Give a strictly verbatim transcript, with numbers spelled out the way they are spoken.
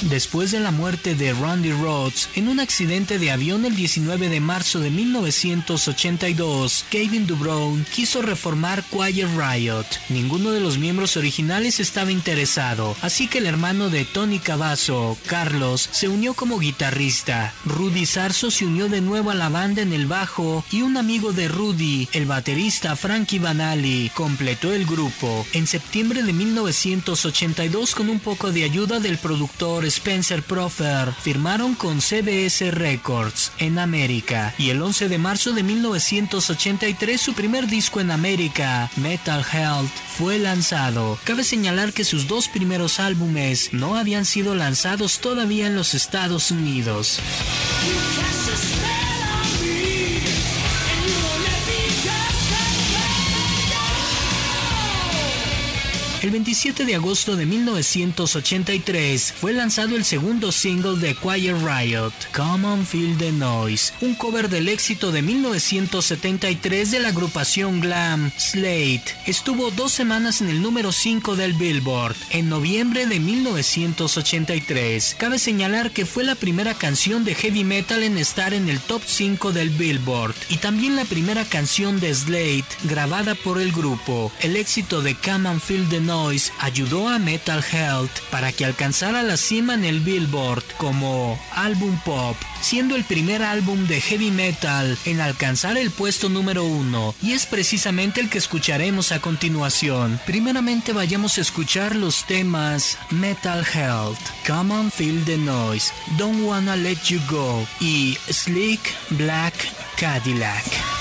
Después de la muerte de Randy Rhoads en un accidente de avión el diecinueve de marzo de mil novecientos ochenta y dos, Kevin DuBrow quiso reformar Quiet Riot. Ninguno de los miembros originales estaba interesado, así que el hermano de Tony Cavazo, Carlos, se unió como guitarrista. Rudy Sarzo se unió de nuevo a la banda en el bajo y un amigo de Rudy, el baterista Frankie Banali, completó el grupo. En septiembre de mil novecientos ochenta y dos, con un poco de ayuda del productor Spencer Profer, firmaron con C B S Records en América, y el once de marzo de mil novecientos ochenta y tres su primer disco en América, Metal Health, fue lanzado. Cabe señalar que sus dos primeros álbumes no habían sido lanzados todavía en los Estados Unidos. El veintisiete de agosto de mil novecientos ochenta y tres fue lanzado el segundo single de Quiet Riot, Come On Feel the Noise, un cover del éxito de mil novecientos setenta y tres de la agrupación glam Slate. Estuvo dos semanas en el número cinco del Billboard en noviembre de mil novecientos ochenta y tres. Cabe señalar que fue la primera canción de heavy metal en estar en el top cinco del Billboard y también la primera canción de Slate grabada por el grupo. El éxito de Come On Feel the Noise ayudó a Metal Health para que alcanzara la cima en el Billboard como álbum pop, siendo el primer álbum de heavy metal en alcanzar el puesto número uno, y es precisamente el que escucharemos a continuación. Primeramente vayamos a escuchar los temas Metal Health, Come On Feel the Noise, Don't Wanna Let You Go y Slick Black Cadillac.